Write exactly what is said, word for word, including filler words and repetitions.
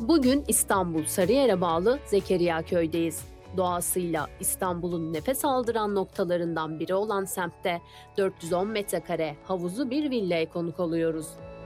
Bugün İstanbul Sarıyer'e bağlı Zekeriya Köy'deyiz. Doğasıyla İstanbul'un nefes aldıran noktalarından biri olan semtte dört yüz on metrekare havuzlu bir villaya konuk oluyoruz.